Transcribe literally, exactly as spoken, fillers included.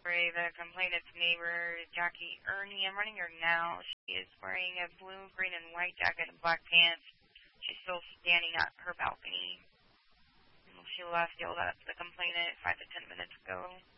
spray the complainant's neighbor, Jackie Ernie. I'm running her now. She is wearing a blue, green, and white jacket and black pants. She's still standing at her balcony. She last yelled at the complainant five to ten minutes ago.